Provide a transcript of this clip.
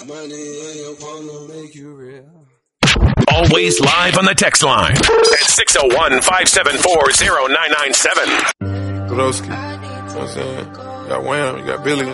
Always live on the text line at 601-574-0997. Grosky. You know what I'm saying? You got Wham, you got Billy.